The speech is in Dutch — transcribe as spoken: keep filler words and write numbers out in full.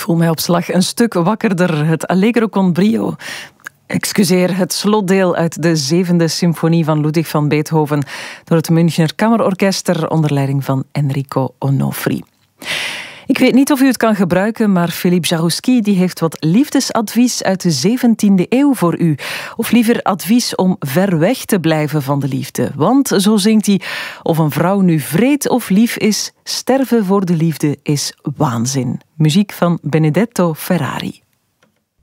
voel mij op slag een stuk wakkerder. Het Allegro con brio. Excuseer, het slotdeel uit de zevende symfonie van Ludwig van Beethoven door het Münchner Kammerorkester onder leiding van Enrico Onofri. Ik weet niet of u het kan gebruiken, maar Philippe Jarouski die heeft wat liefdesadvies uit de zeventiende eeuw voor u. Of liever advies om ver weg te blijven van de liefde. Want, zo zingt hij, of een vrouw nu vreed of lief is, sterven voor de liefde is waanzin. Muziek van Benedetto Ferrari.